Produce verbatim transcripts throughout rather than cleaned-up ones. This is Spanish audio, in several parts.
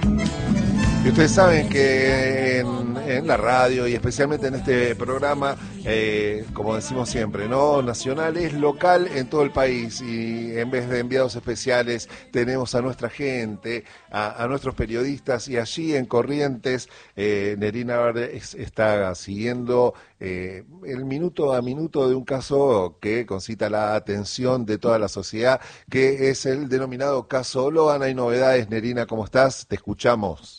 Y ustedes saben que en, en la radio y especialmente en este programa, eh, como decimos siempre, ¿no? Nacional es local en todo el país y en vez de enviados especiales tenemos a nuestra gente, a, a nuestros periodistas y allí en Corrientes, eh, Nerina es, está siguiendo eh, el minuto a minuto de un caso que concita la atención de toda la sociedad, que es el denominado caso Logan. Hay novedades, Nerina, ¿cómo estás? Te escuchamos.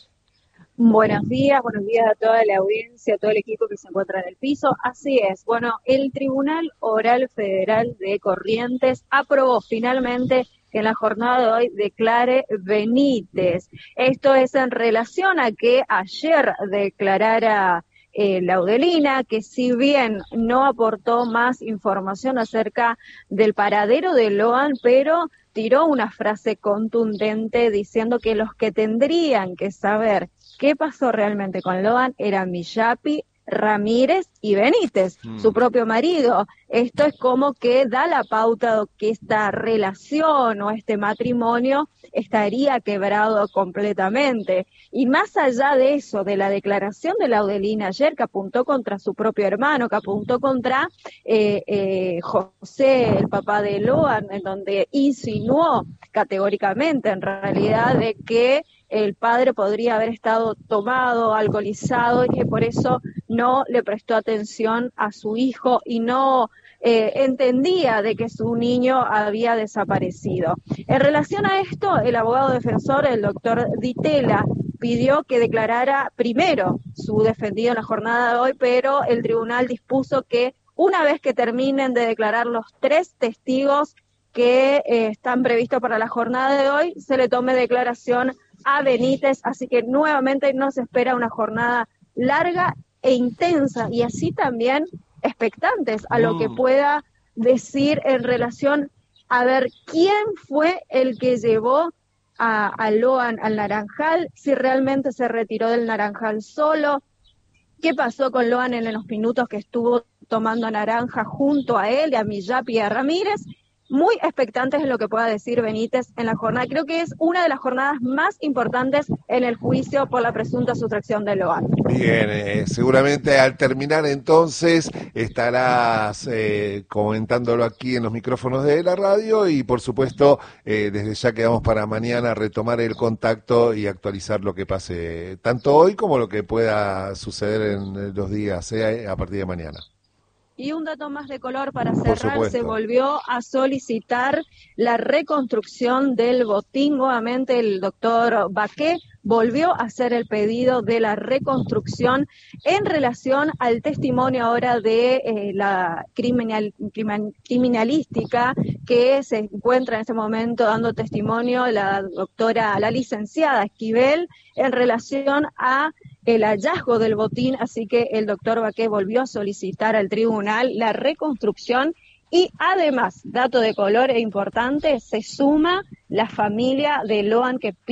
Buenos días, buenos días a toda la audiencia, a todo el equipo que se encuentra en el piso. Así es, bueno, el Tribunal Oral Federal de Corrientes aprobó finalmente que en la jornada de hoy declare Benítez. Esto es en relación a que ayer declarara eh, Laudelina, que si bien no aportó más información acerca del paradero de Loan, pero tiró una frase contundente diciendo que los que tendrían que saber qué pasó realmente con Loan eran Miyapi, Ramírez y Benítez, mm. su propio marido. Esto es como que da la pauta de que esta relación o este matrimonio estaría quebrado completamente. Y más allá de eso, de la declaración de Laudelina ayer, que apuntó contra su propio hermano, que apuntó contra eh, eh, José, el papá de Loan, en donde insinuó categóricamente en realidad de que el padre podría haber estado tomado, alcoholizado, y que por eso no le prestó atención a su hijo y no eh, entendía de que su niño había desaparecido. En relación a esto, el abogado defensor, el doctor Ditela, pidió que declarara primero su defendido en la jornada de hoy, pero el tribunal dispuso que una vez que terminen de declarar los tres testigos que eh, están previstos para la jornada de hoy, se le tome declaración a Benítez, así que nuevamente nos espera una jornada larga e intensa y así también expectantes a lo que pueda decir en relación a ver quién fue el que llevó a, a Loan al Naranjal, si realmente se retiró del Naranjal solo, qué pasó con Loan en los minutos que estuvo tomando naranja junto a él, a Miyapi y a Ramírez. Muy expectantes en lo que pueda decir Benítez en la jornada. Creo que es una de las jornadas más importantes en el juicio por la presunta sustracción de Loan. Bien, eh, seguramente al terminar entonces estarás eh, comentándolo aquí en los micrófonos de la radio y por supuesto eh, desde ya quedamos para mañana retomar el contacto y actualizar lo que pase tanto hoy como lo que pueda suceder en los días eh, a partir de mañana. Y un dato más de color para cerrar, se volvió a solicitar la reconstrucción del botín. Nuevamente el doctor Baqué volvió a hacer el pedido de la reconstrucción en relación al testimonio ahora de eh, la criminal, crimin, criminalística que se encuentra en este momento dando testimonio la doctora, la licenciada Esquivel, en relación a el hallazgo del botín, así que el doctor Baqué volvió a solicitar al tribunal la reconstrucción y además, dato de color e importante, se suma la familia de Loan que